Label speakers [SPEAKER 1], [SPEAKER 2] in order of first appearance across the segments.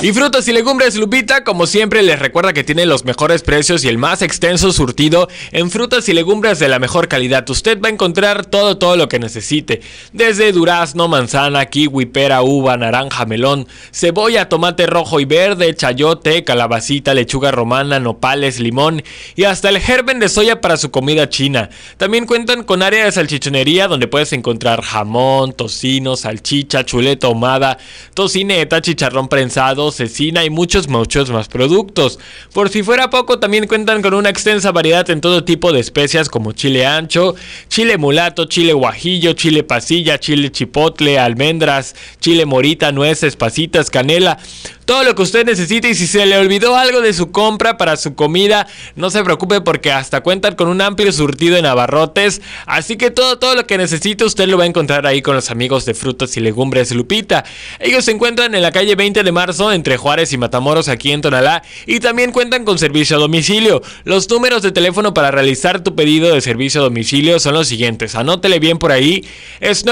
[SPEAKER 1] Y frutas y legumbres Lupita, como siempre, les recuerda que tiene los mejores precios y el más extenso surtido en frutas y legumbres de la mejor calidad. Usted va a encontrar todo lo que necesite, desde durazno, manzana, kiwi, pera, uva, naranja, melón, cebolla, tomate rojo y verde, chayote, calabacita, lechuga romana, nopales, limón y hasta el germen de soya para su comida china. También cuentan con área de salchichonería donde puedes encontrar jamón, tocino, salchicha, chuleta ahumada, tocineta, chicharrón prensado, cecina y muchos más productos. Por si fuera poco, también cuentan con una extensa variedad en todo tipo de especias como chile ancho, chile mulato, chile guajillo, chile pasilla, chile chipotle, almendras, chile morita, nueces, pasitas, canela, todo lo que usted necesite. Y si se le olvidó algo de su compra para su comida, no se preocupe porque hasta cuentan con un amplio surtido en abarrotes, así que todo lo que necesite usted lo va a encontrar ahí con los amigos de Frutas y Legumbres Lupita. Ellos se encuentran en la calle 20 de marzo entre Juárez y Matamoros, aquí en Tonalá, y también cuentan con servicio a domicilio. Los números de teléfono para realizar tu pedido de servicio a domicilio son los siguientes, anótele bien por ahí, es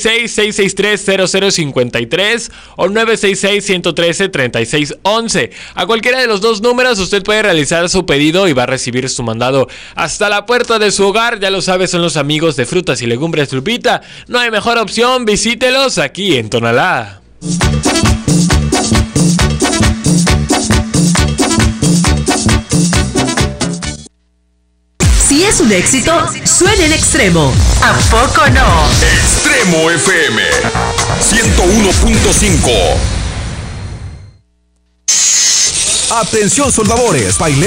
[SPEAKER 1] 966-663-0053 o 966-113-3611. A cualquiera de los dos números usted puede realizar su pedido y va a recibir su mandado hasta la puerta de su hogar. Ya lo sabe, son los amigos de Frutas y Legumbres Lupita. No hay mejor opción, visítelos aquí en Tonalá.
[SPEAKER 2] Si es un éxito, suena en Extremo. ¿A poco no?
[SPEAKER 3] Extremo FM 101.5. Atención soldadores,